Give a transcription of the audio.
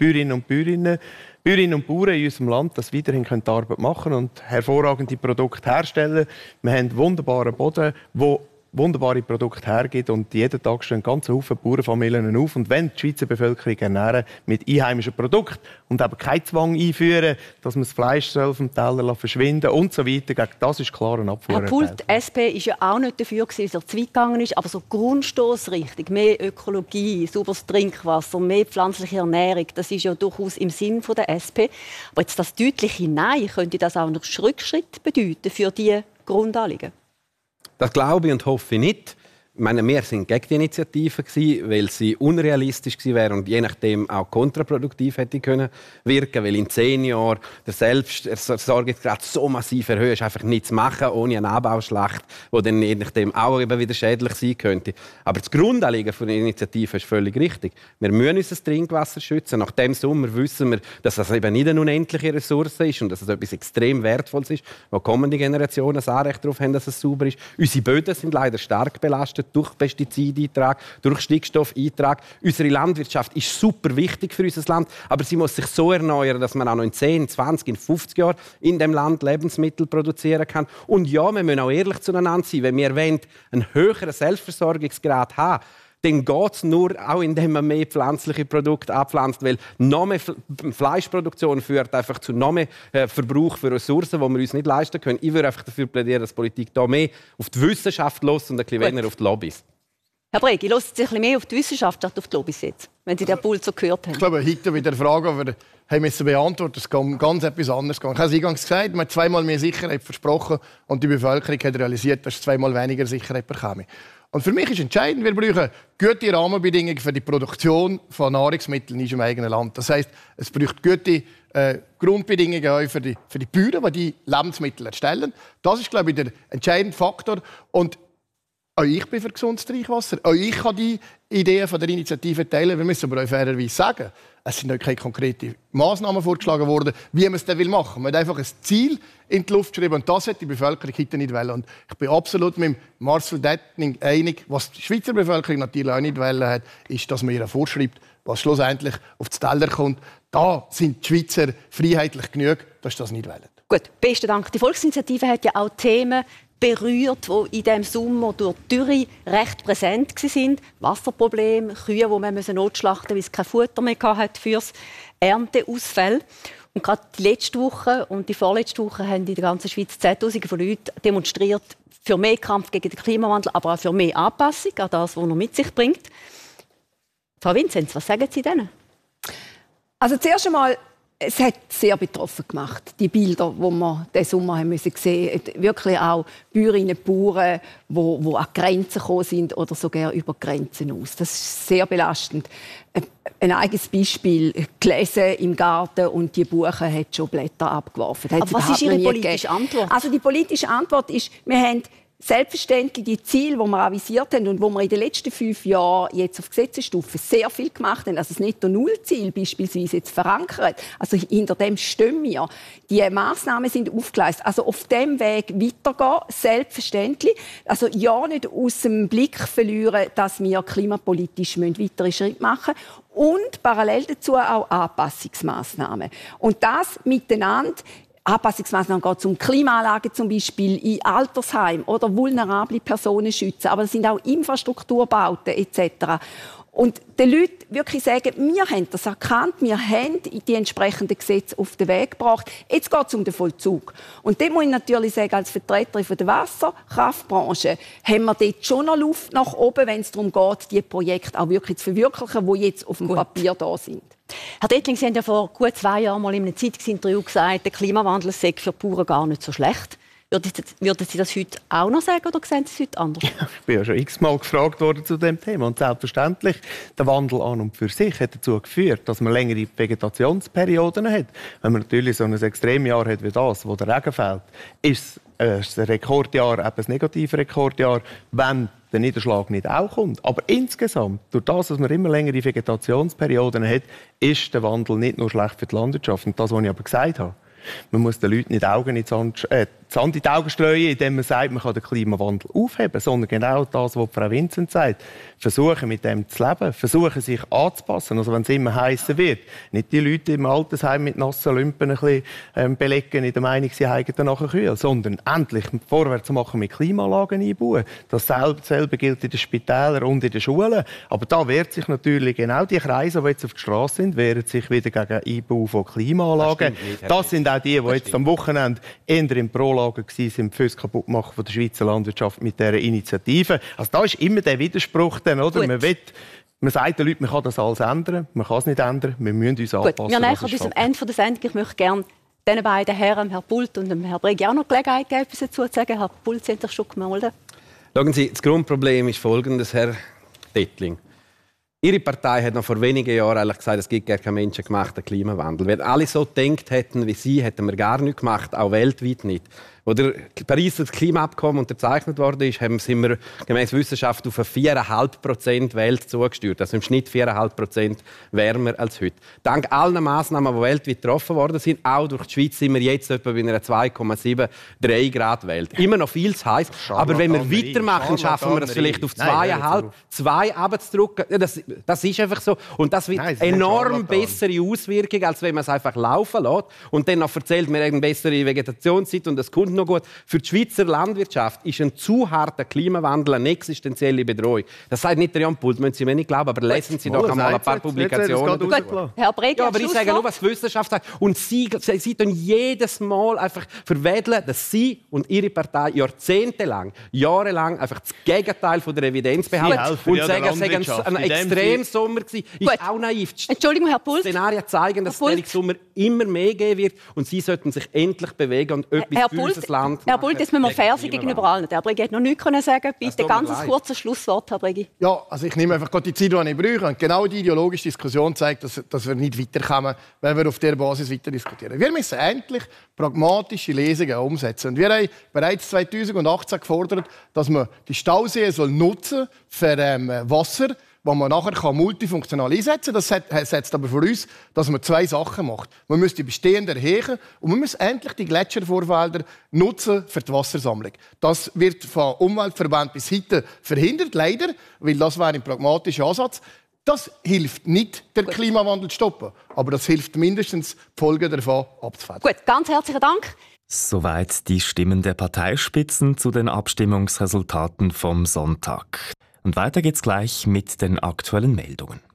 Bäuerinnen und Bauern in unserem Land das weiterhin die Arbeit machen und hervorragende Produkte herstellen. Wir haben einen wunderbaren Boden, wo wunderbare Produkte hergibt und jeden Tag stehen ganz viele Bauernfamilien auf und wenn die Schweizer Bevölkerung ernähren mit einheimischen Produkten und eben keinen Zwang einführen, dass man das Fleisch vom Teller verschwinden und so weiter, das ist klar ein Abfuhr. Herr Pult, die SP war ja auch nicht dafür, dass er zu weit gegangen ist, aber so Grundstossrichtung, mehr Ökologie, sauberes Trinkwasser, mehr pflanzliche Ernährung, das ist ja durchaus im Sinn der SP. Aber jetzt das deutliche Nein, könnte das auch noch Rückschritt bedeuten für diese Grundanliegen? Das glaube ich und hoffe ich nicht. Ich meine, wir waren gegen die Initiative, weil sie unrealistisch gewesen wäre und je nachdem auch kontraproduktiv hätte können wirken, weil in 10 Jahren der Selbstversorgungsgrad so massiv erhöht ist, einfach nichts zu machen ohne eine Anbauschlacht, die dann je nachdem auch wieder schädlich sein könnte. Aber das Grundanliegen der Initiative ist völlig richtig. Wir müssen unser Trinkwasser schützen. Nach dem Sommer wissen wir, dass das eben nicht eine unendliche Ressource ist und dass es etwas extrem Wertvolles ist, wo kommende Generationen ein Anrecht darauf haben, dass es sauber ist. Unsere Böden sind leider stark belastet durch Pestizideintrag, durch Stickstoffeintrag. Unsere Landwirtschaft ist super wichtig für unser Land, aber sie muss sich so erneuern, dass man auch noch in 10, 20, in 50 Jahren in dem Land Lebensmittel produzieren kann. Und ja, wir müssen auch ehrlich zueinander sein. Wenn wir einen höheren Selbstversorgungsgrad haben, dann geht es nur auch, indem man mehr pflanzliche Produkte anpflanzt, weil noch mehr Fleischproduktion führt einfach zu noch mehr Verbrauch für Ressourcen, die wir uns nicht leisten können. Ich würde einfach dafür plädieren, dass die Politik da mehr auf die Wissenschaft los und ein bisschen weniger auf die Lobbys. Herr Bregi, hören Sie sich ein bisschen mehr auf die Wissenschaft statt auf die Lobbys jetzt, wenn Sie den Pult so gehört haben? Ich glaube, heute wieder eine Frage, die wir müssen beantworten. Es kann ganz etwas anderes gehen. Ich habe es eingangs gesagt, man hat 2-mal mehr Sicherheit versprochen und die Bevölkerung hat realisiert, dass es 2-mal weniger Sicherheit bekäme. Und für mich ist entscheidend, wir brauchen gute Rahmenbedingungen für die Produktion von Nahrungsmitteln in unserem eigenen Land. Das heisst, es braucht gute Grundbedingungen auch für die Bauern, die die Lebensmittel erstellen. Das ist, glaube ich, der entscheidende Faktor. Und auch ich bin für gesundes Trinkwasser. Auch ich kann die Ideen von der Initiative teilen. Wir müssen aber auch fairerweise sagen, es sind noch keine konkreten Massnahmen vorgeschlagen worden, wie man es dann machen will. Man hat einfach ein Ziel in die Luft geschrieben und das hat die Bevölkerung heute nicht wollen. Und ich bin absolut mit Marcel Detning einig, was die Schweizer Bevölkerung natürlich auch nicht wollen hat, ist, dass man ihr vorschreibt, was schlussendlich auf den Teller kommt. Da sind die Schweizer freiheitlich genug, dass sie das nicht wollen. Gut, besten Dank. Die Volksinitiative hat ja auch Themen berührt, die in diesem Sommer durch die Dürre recht präsent waren. Wasserprobleme, Kühe, die man notschlachten musste, weil es kein Futter mehr hatte für das Ernteausfall. Und gerade die letzte Woche und die vorletzte Woche haben in der ganzen Schweiz Zehntausende von Leuten demonstriert für mehr Kampf gegen den Klimawandel, aber auch für mehr Anpassung an das, was er mit sich bringt. Frau Vinzenz, was sagen Sie denen? Also zuerst einmal, es hat sehr betroffen gemacht, die Bilder, die wir diesen Sommer haben sehen mussten. Wirklich auch Bäuerinnen und Bauern, die an die Grenzen gekommen sind oder sogar über die Grenzen aus. Das ist sehr belastend. Ein eigenes Beispiel, gelesen im Garten und die Buche hat schon Blätter abgeworfen. Aber was ist Ihre politische Antwort? Also die politische Antwort ist, wir haben selbstverständlich die Ziele, die wir avisiert haben und wo wir in den letzten 5 Jahren jetzt auf Gesetzesstufe sehr viel gemacht haben, also das Netto-Null-Ziel beispielsweise jetzt verankert, also hinter dem stehen wir. Die Massnahmen sind aufgeleistet. Also auf dem Weg weitergehen, selbstverständlich. Also ja, nicht aus dem Blick verlieren, dass wir klimapolitisch weitere Schritte machen müssen. Und parallel dazu auch Anpassungsmaßnahmen. Und das miteinander. Anpassungsmaßnahmen geht um Klimaanlagen zum Beispiel in Altersheimen oder vulnerable Personen schützen. Aber es sind auch Infrastrukturbauten etc. Und den Leuten wirklich sagen, wir haben das erkannt, wir haben die entsprechenden Gesetze auf den Weg gebracht. Jetzt geht es um den Vollzug. Und dem muss ich natürlich sagen, als Vertreterin der Wasserkraftbranche haben wir dort schon noch Luft nach oben, wenn es darum geht, die Projekte auch wirklich zu verwirklichen, die jetzt auf dem Papier da sind. Herr Detling, Sie haben ja vor gut 2 Jahren mal in einem Zeitungsinterview gesagt, der Klimawandel sei für die Bauern gar nicht so schlecht. Würden Sie das heute auch noch sagen oder sehen Sie es heute anders? Ich bin ja schon x-mal gefragt worden zu diesem Thema. Und selbstverständlich, der Wandel an und für sich hat dazu geführt, dass man längere Vegetationsperioden hat. Wenn man natürlich so ein Extremjahr hat wie das, wo der Regen fällt, ist es ein Rekordjahr, eben ein Negativrekordjahr, wenn der Niederschlag nicht auch kommt. Aber insgesamt, durch das, dass man immer längere Vegetationsperioden hat, ist der Wandel nicht nur schlecht für die Landwirtschaft. Und das, was ich aber gesagt habe, Man muss den Leuten nicht Sand in die Augen streuen, indem man sagt, man kann den Klimawandel aufheben, sondern genau das, was Frau Vincent sagt. Versuchen, mit dem zu leben, versuchen, sich anzupassen. Also wenn es immer heißer wird, nicht die Leute im Altersheim mit nassen Lümpen ein bisschen belegen, in der Meinung, sie haben danach kühl, sondern endlich vorwärts machen mit Klimaanlagen einbauen. Dasselbe gilt in den Spitälern und in den Schulen. Aber da wehrt sich natürlich genau die Kreise, die jetzt auf der Straße sind, wehren sich wieder gegen Einbau von Klimaanlagen. Das sind auch die jetzt am Wochenende eher im Pro-Lager waren, die Füße kaputt machen von der Schweizer Landwirtschaft mit dieser Initiative. Also da ist immer der Widerspruch dann, oder? Man sagt den Leuten, man kann das alles ändern, man kann es nicht ändern, wir müssen uns anpassen. Wir nähern uns am Ende der Sendung. Ich möchte gerne den beiden Herren, Herrn Pult und Herrn Bregi, auch noch Gelegenheit geben, etwas dazu zu sagen. Herr Pult, Sie haben sich schon gemeldet. Schauen Sie, das Grundproblem ist folgendes, Herr Dettling. Ihre Partei hat noch vor wenigen Jahren eigentlich gesagt, es gibt gar keinen menschengemachten Klimawandel. Wenn alle so gedacht hätten wie Sie, hätten wir gar nichts gemacht, auch weltweit nicht. Als das Pariser Klimaabkommen unterzeichnet worden ist, sind wir gemäß Wissenschaft auf eine 4,5% Welt zugesteuert. Also im Schnitt 4,5% wärmer als heute. Dank allen Massnahmen, die weltweit getroffen worden sind, auch durch die Schweiz, sind wir jetzt etwa bei einer 2,73 Grad Welt. Immer noch viel zu heiß. Aber wenn wir weitermachen, schaffen wir es vielleicht auf 2,5, 2 runterzudrücken. Das ist einfach so. Und das wird enorm bessere Auswirkungen, als wenn man es einfach laufen lässt. Und dann noch erzählt man eine bessere Vegetationszeit und das kommt noch gut. Für die Schweizer Landwirtschaft ist ein zu harter Klimawandel eine existenzielle Bedrohung. Das sagt nicht der Jan Pult, müssen Sie mir nicht glauben, aber lesen Sie doch einmal ein paar Publikationen. Gut, Herr Bregi, ja, aber ich sage nur, was die Wissenschaft sagt. Und Sie tun jedes Mal einfach verwedeln, dass Sie und Ihre Partei jahrelang einfach das Gegenteil von der Evidenz behalten und sagen, es sei ein Extremsommer gewesen. Ist auch naiv. Entschuldigung, Herr Pult. Szenarien zeigen, dass es Sommer immer mehr geben wird und Sie sollten sich endlich bewegen und etwas für unser Land machen. Herr Pult, jetzt müssen wir fair sein gegenüber allen. Herr Bregi hat noch nichts sagen. Bitte ganz ein kurzes Schlusswort, Herr Bregi. Ja, also ich nehme einfach die Zeit, die ich brauche. Und genau die ideologische Diskussion zeigt, dass wir nicht weiterkommen, wenn wir auf dieser Basis weiter diskutieren. Wir müssen endlich pragmatische Lösungen umsetzen. Und wir haben bereits 2018 gefordert, dass man die Stauseen nutzen für Wasser, das man nachher multifunktional einsetzen kann. Das setzt aber voraus, dass man 2 Sachen macht. Man muss die bestehenden erheben und man muss endlich die Gletschervorfelder nutzen für die Wassersammlung. Das wird von Umweltverbänden bis heute verhindert, leider, weil das wäre ein pragmatischer Ansatz. Das hilft nicht, den Klimawandel zu stoppen, aber das hilft mindestens, die Folgen davon abzufedern. Gut, ganz herzlichen Dank. Soweit die Stimmen der Parteispitzen zu den Abstimmungsresultaten vom Sonntag. Und weiter geht's gleich mit den aktuellen Meldungen.